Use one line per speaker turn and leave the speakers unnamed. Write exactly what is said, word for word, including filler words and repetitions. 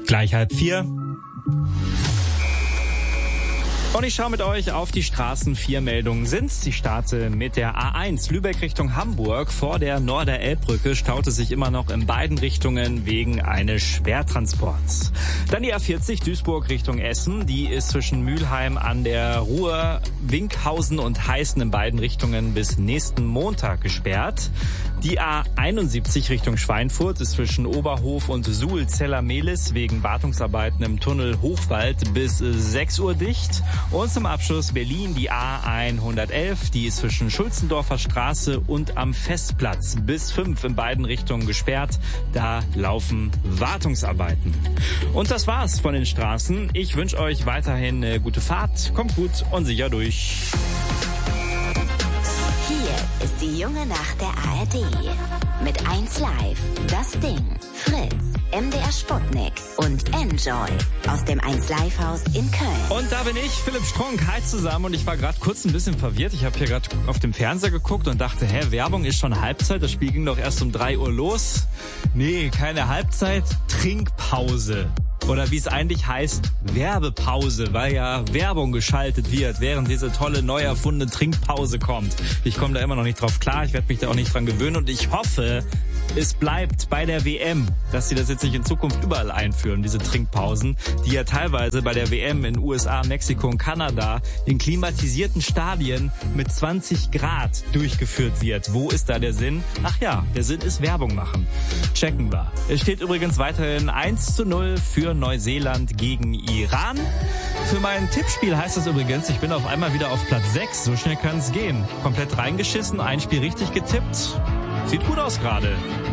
Gleich halb vier. Und ich schaue mit euch auf die Straßen. Vier Meldungen sind's. Ich starte mit der A eins Lübeck Richtung Hamburg. Vor der Norder-Elbbrücke staute sich immer noch in beiden Richtungen wegen eines Schwertransports. Dann die A vierzig Duisburg Richtung Essen. Die ist zwischen Mülheim an der Ruhr, Winkhausen und Heißen in beiden Richtungen bis nächsten Montag gesperrt. Die A einundsiebzig Richtung Schweinfurt ist zwischen Oberhof und Suhl-Zeller-Mehlis wegen Wartungsarbeiten im Tunnel Hochwald bis sechs Uhr dicht. Und zum Abschluss Berlin die A hundertelf, die ist zwischen Schulzendorfer Straße und am Festplatz bis fünf in beiden Richtungen gesperrt. Da laufen Wartungsarbeiten. Und das war's von den Straßen. Ich wünsche euch weiterhin eine gute Fahrt. Kommt gut und sicher durch.
Hier ist die junge Nacht der A R D. Mit eins Live, das Ding, Fritz, M D R Sputnik und Enjoy aus dem eins Live Haus in Köln.
Und da bin ich, Philipp Strunk, hi zusammen, und ich war gerade kurz ein bisschen verwirrt. Ich habe hier gerade auf dem Fernseher geguckt und dachte, hä, Werbung ist schon Halbzeit, das Spiel ging doch erst um drei Uhr los. Nee, keine Halbzeit, Trinkpause. Oder wie es eigentlich heißt, Werbepause, weil ja Werbung geschaltet wird, während diese tolle, neu erfundene Trinkpause kommt. Ich komme da immer noch nicht drauf klar, ich werde mich da auch nicht dran gewöhnen und ich hoffe, es bleibt bei der W M, dass sie das jetzt nicht in Zukunft überall einführen, diese Trinkpausen, die ja teilweise bei der W M in U S A, Mexiko und Kanada in klimatisierten Stadien mit zwanzig Grad durchgeführt wird. Wo ist da der Sinn? Ach ja, der Sinn ist Werbung machen. Checken wir. Es steht übrigens weiterhin eins zu null für Neuseeland gegen Iran. Für mein Tippspiel heißt das übrigens, ich bin auf einmal wieder auf Platz sechs. So schnell kann es gehen. Komplett reingeschissen, ein Spiel richtig getippt. Sieht gut aus gerade.